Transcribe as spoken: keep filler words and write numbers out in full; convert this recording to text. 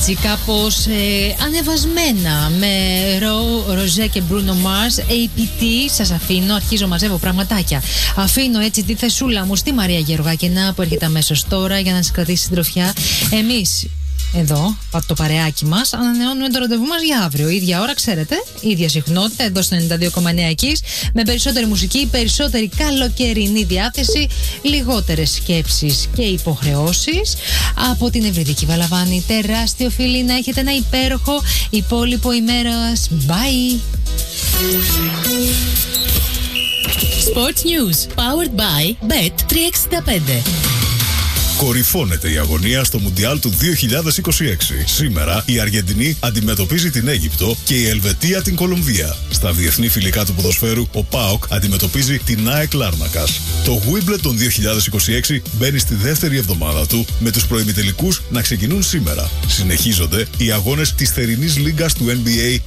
έτσι κάπως ε, ανεβασμένα με Ρο, Ροζέ και Bruno Mars. έι πι τι, σας αφήνω, αρχίζω, μαζεύω πραγματάκια. Αφήνω έτσι τη θεσούλα μου στη Μαρία Γεωργάκηνα που έρχεται αμέσως τώρα για να σας κρατήσει συντροφιά. Εμείς εδώ, το παρεάκι μας, ανανεώνουμε το ραντεβού μας για αύριο. Ίδια ώρα, ξέρετε, ίδια συχνότητα, εδώ στο ενενήντα δύο κόμμα εννέα Kiss, με περισσότερη μουσική, περισσότερη καλοκαιρινή διάθεση, λιγότερες σκέψεις και υποχρεώσεις. Από την Ευρυδική Βαλαβάνη, τεράστιο φιλί, να έχετε ένα υπέροχο υπόλοιπο ημέρας. Bye! Sports News, powered by μπετ τριακόσια εξήντα πέντε. Κορυφώνεται η αγωνία στο Μουντιάλ του δύο χιλιάδες είκοσι έξι. Σήμερα η Αργεντινή αντιμετωπίζει την Αίγυπτο και η Ελβετία την Κολομβία. Στα διεθνή φιλικά του ποδοσφαίρου, ο ΠΑΟΚ αντιμετωπίζει την ΑΕΚ Λάρνακας. Το Wimbledon δύο χιλιάδες είκοσι έξι μπαίνει στη δεύτερη εβδομάδα του, με τους προημιτελικούς να ξεκινούν σήμερα. Συνεχίζονται οι αγώνες της θερινής λίγκας του N B A